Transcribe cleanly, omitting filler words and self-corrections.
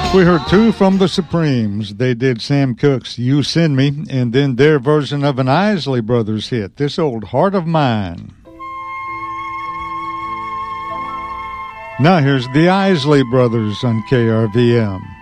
We heard two from the Supremes. They did Sam Cooke's You Send Me, and then their version of an Isley Brothers hit, This Old Heart of Mine. Now here's the Isley Brothers on KRVM.